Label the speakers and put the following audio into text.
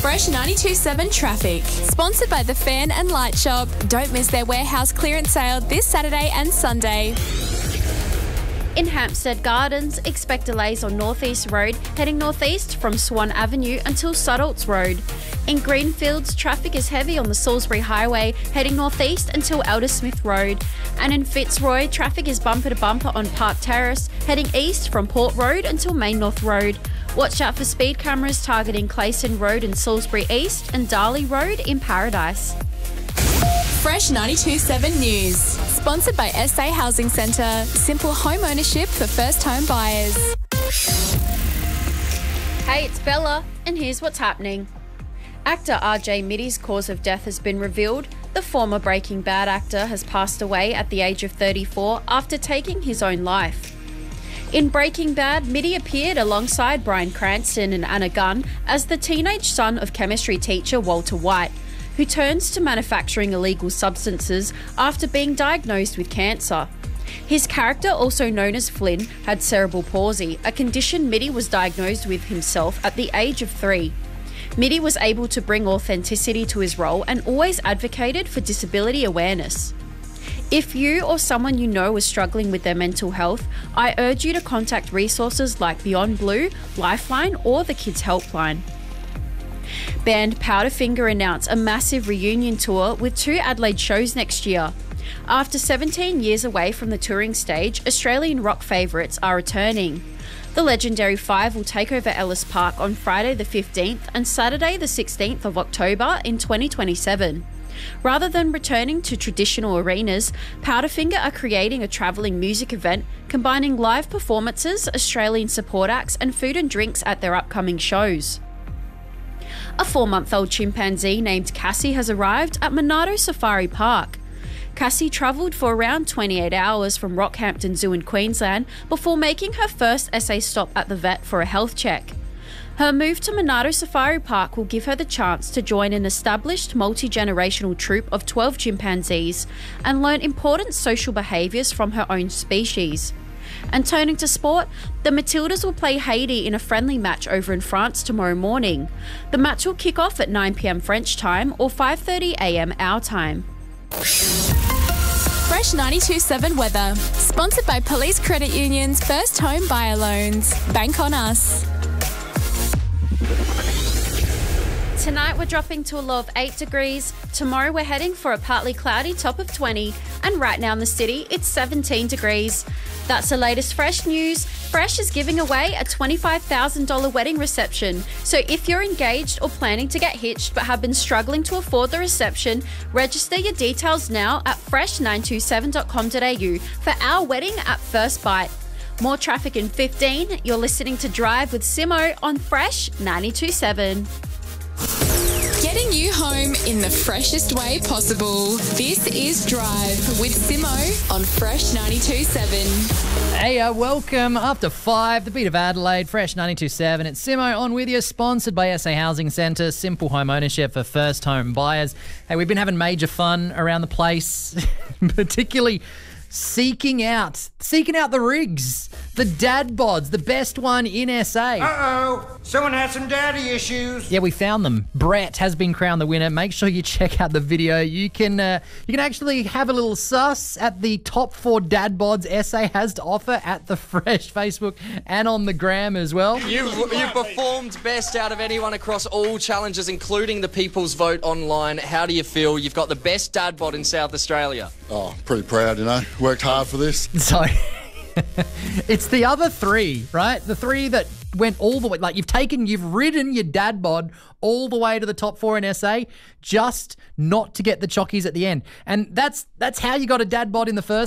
Speaker 1: Fresh 92.7 Traffic. Sponsored by The Fan and Light Shop. Don't miss their warehouse clearance sale this Saturday and Sunday.
Speaker 2: In Hampstead Gardens, expect delays on North East Road heading northeast from Swan Avenue until Suttalts Road. In Greenfields, traffic is heavy on the Salisbury Highway heading northeast until Eldersmith Road. And in Fitzroy, traffic is bumper to bumper on Park Terrace heading east from Port Road until Main North Road. Watch out for speed cameras targeting Clayson Road in Salisbury East and Darley Road in Paradise.
Speaker 1: Fresh 92.7 News. Sponsored by SA Housing Centre. Simple home ownership for first home buyers.
Speaker 2: Hey, it's Bella, and here's what's happening. Actor RJ Mitty's cause of death has been revealed. The former Breaking Bad actor has passed away at the age of 34 after taking his own life. In Breaking Bad, Mitty appeared alongside Bryan Cranston and Anna Gunn as the teenage son of chemistry teacher Walter White, who turns to manufacturing illegal substances after being diagnosed with cancer. His character, also known as Flynn, had cerebral palsy, a condition Mitty was diagnosed with himself at the age of 3. Mitty was able to bring authenticity to his role and always advocated for disability awareness. If you or someone you know is struggling with their mental health, I urge you to contact resources like Beyond Blue, Lifeline, or the Kids Helpline. Band Powderfinger announced a massive reunion tour with 2 Adelaide shows next year. After 17 years away from the touring stage, Australian rock favourites are returning. The legendary Five will take over Ellis Park on Friday the 15th and Saturday the 16th of October in 2027. Rather than returning to traditional arenas, Powderfinger are creating a travelling music event combining live performances, Australian support acts and food and drinks at their upcoming shows. A 4-month-old chimpanzee named Cassie has arrived at Monado Safari Park. Cassie travelled for around 28 hours from Rockhampton Zoo in Queensland before making her first SA stop at the vet for a health check. Her move to Monado Safari Park will give her the chance to join an established multi-generational troupe of 12 chimpanzees and learn important social behaviours from her own species. And turning to sport, the Matildas will play Haiti in a friendly match over in France tomorrow morning. The match will kick off at 9 p.m. French time or 5:30 a.m. our time.
Speaker 1: Fresh 92.7 Weather. Sponsored by Police Credit Union's First Home Buyer Loans. Bank on us.
Speaker 2: Tonight we're dropping to a low of 8 degrees. Tomorrow we're heading for a partly cloudy top of 20. And right now in the city, it's 17 degrees. That's the latest Fresh news. Fresh is giving away a $25,000 wedding reception. So if you're engaged or planning to get hitched but have been struggling to afford the reception, register your details now at fresh927.com.au for our wedding at First Bite. More traffic in 15. You're listening to Drive with Simo on Fresh 92.7.
Speaker 1: Getting you home in the freshest way possible. This is Drive with Simo on Fresh 92.7.
Speaker 3: Hey, welcome. After 5, the beat of Adelaide, Fresh 92.7. It's Simo on with you, sponsored by SA Housing Centre, simple home ownership for first home buyers. Hey, we've been having major fun around the place, particularly seeking out the rigs, the dad bods, the best one in SA.
Speaker 4: Uh-oh, someone has some daddy issues.
Speaker 3: Yeah, we found them. Brett has been crowned the winner. Make sure you check out the video. You can actually have a little sus at the top 4 dad bods SA has to offer at the Fresh Facebook and on the gram as well.
Speaker 5: You've performed best out of anyone across all challenges, including the People's Vote online. How do you feel? You've got the best dad bod in South Australia.
Speaker 6: Oh, pretty proud, you know. Worked hard for this.
Speaker 3: So it's the other 3, right? The 3 that went all the way. Like you've ridden your dad bod all the way to the top 4 in SA, just not to get the chockies at the end. And that's how you got a dad bod in the first